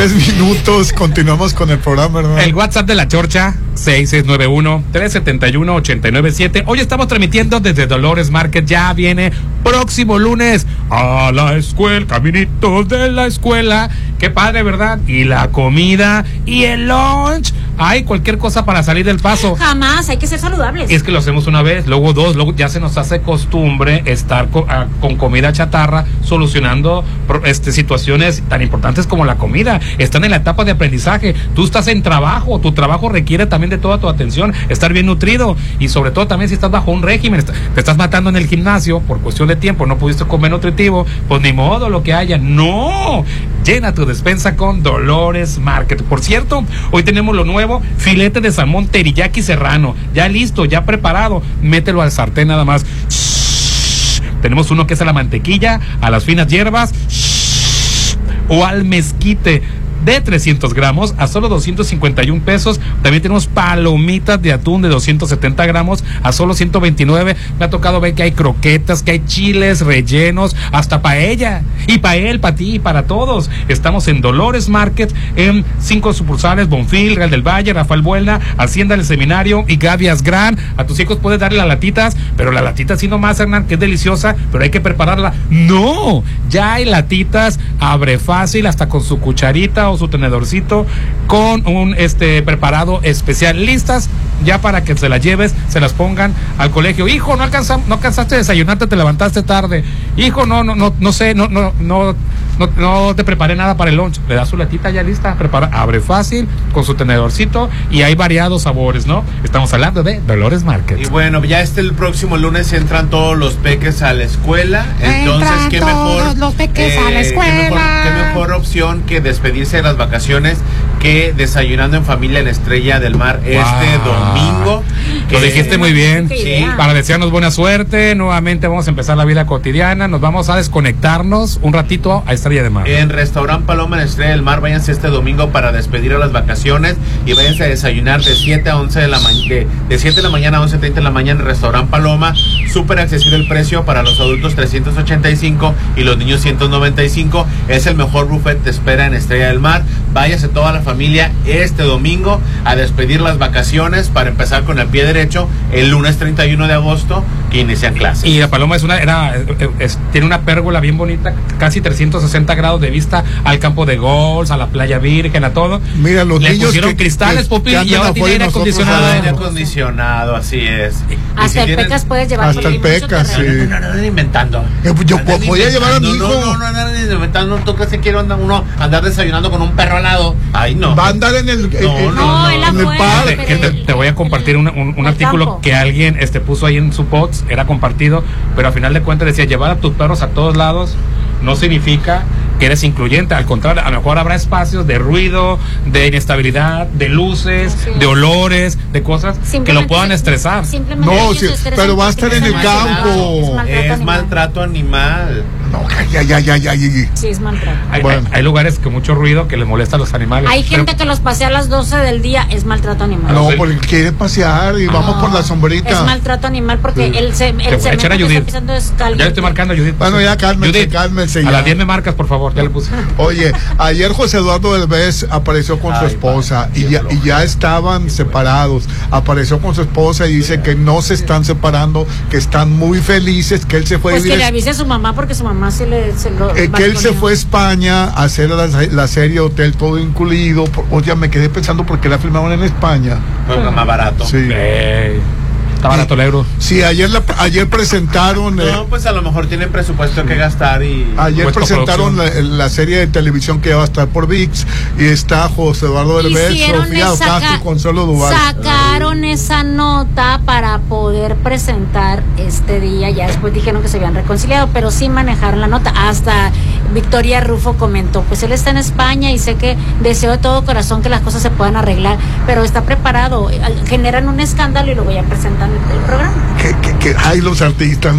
3 minutos. Continuamos con el programa, ¿verdad? El WhatsApp de la Chorcha, 6691-371-897. Hoy estamos transmitiendo desde Dolores Market. Ya viene próximo lunes a la escuela, caminitos de la escuela. Qué padre, ¿verdad? Y la comida y el lunch. Hay cualquier cosa para salir del paso. Jamás, hay que ser saludables. Es que lo hacemos una vez, luego dos, luego ya se nos hace costumbre estar con comida chatarra, solucionando situaciones tan importantes como la comida. Están en la etapa de aprendizaje. Tú estás en trabajo, tu trabajo requiere también de toda tu atención, estar bien nutrido, y sobre todo también si estás bajo un régimen, te estás matando en el gimnasio por cuestión de tiempo, no pudiste comer nutritivo, pues ni modo, lo que haya. No, llena tu despensa con Dolores Market. Por cierto, hoy tenemos lo nuevo, filete de salmón teriyaki serrano, ya listo, ya preparado, mételo al sartén nada más. Tenemos uno que es a la mantequilla, a las finas hierbas o al mezquite, de 300 gramos a solo 251 pesos. También tenemos palomitas de atún de 270 gramos a solo 129. Me ha tocado ver que hay croquetas, que hay chiles rellenos, hasta paella. Y para él, para ti, para todos. Estamos en Dolores Market, en 5 sucursales: Bonfil, Real del Valle, Rafael Buelna, Hacienda del Seminario y Gavias Gran. A tus hijos puedes darle las latitas, pero la latita así nomás, Hernán, que es deliciosa, pero hay que prepararla. No, ya hay latitas, abre fácil, hasta con su cucharita o su tenedorcito, con un preparado especial, listas ya para que se las lleves, se las pongan al colegio. Hijo, no alcanzaste a desayunarte, te levantaste tarde. Hijo, no sé, no te preparé nada para el lunch. Le das su latita ya lista, abre fácil, con su tenedorcito, y hay variados sabores, ¿no? Estamos hablando de Dolores Market. Y bueno, ya el próximo lunes entran todos los peques a la escuela. Entonces, Entran qué todos mejor los peques a la escuela. qué mejor opción que despedirse de las vacaciones que desayunando en familia en Estrella del Mar este domingo. Lo dijiste muy bien. Sí. Para desearnos buena suerte, nuevamente vamos a empezar la vida cotidiana, nos vamos a desconectarnos un ratito a Estrella del Mar. En Restaurant Paloma en Estrella del Mar, váyanse este domingo para despedir a las vacaciones y váyanse a desayunar de 7 a 11 de la mañana, de 7 de la mañana a 11:30 de la mañana en Restaurant Paloma. Súper accesible el precio, para los adultos 385 y los niños 195. Es el mejor buffet, te espera en Estrella del Mar. Váyase toda la familia este domingo a despedir las vacaciones para empezar con el pie derecho el lunes 31 de agosto, que inician clases. Y la Paloma tiene una pérgola bien bonita, casi 360 grados de vista al campo de golf, a la playa virgen, a todo. Mira, los le niños pusieron cristales, Pupi, y ahora tiene aire acondicionado. Aire acondicionado, así es. Hasta el Pecas puedes llevar. Hasta el Pecas, sí. No andan inventando. Yo podía llevar a mi hijo. No andan inventando. ¿Tú crees que quiero andar desayunando con un perro al lado? Ay, no. Va a andar en el Te voy a compartir un artículo campo que alguien puso ahí en su post, era compartido, pero al final de cuentas decía: llevar a tus perros a todos lados no significa que eres incluyente, al contrario, a lo mejor habrá espacios de ruido, de inestabilidad, de luces, de olores, de cosas que lo puedan estresar. No, sí, pero va a estar en el campo. Es maltrato animal. No, ya. Sí, es maltrato. Hay lugares con mucho ruido que les molesta a los animales. Hay gente que los pasea a las 12 del día, es maltrato animal. No, porque quiere pasear y vamos por la sombrita. Es maltrato animal porque el cemento que está pisando es caliente. Ya le estoy marcando a Judith. Bueno, ya cálmense. A las 10 me marcas, por favor, ya le puse. Oye, ayer José Eduardo Derbez apareció con su esposa y ya estaban separados. Apareció con su esposa y dice que no se están separando, que están muy felices, que él se fue pues a vivir. Que le avise a su mamá, porque su mamá se lo que él se fue a España a hacer la serie Hotel Todo Incluido. Oye, me quedé pensando por qué la filmaron en España. Porque más barato. Sí. Está barato el euro. Sí, ayer presentaron. No, pues a lo mejor tienen presupuesto que gastar y. Ayer presentaron la serie de televisión que va a estar por ViX y está José Eduardo Derbez, Sofía Castro y Consuelo Duval. Sacaron esa nota para poder presentar este día. Ya después dijeron que se habían reconciliado, pero sí manejaron la nota. Hasta Victoria Rufo comentó: pues él está en España y sé que deseo de todo corazón que las cosas se puedan arreglar, pero está preparado. Generan un escándalo y lo voy a presentar en el programa. Que hay los artistas.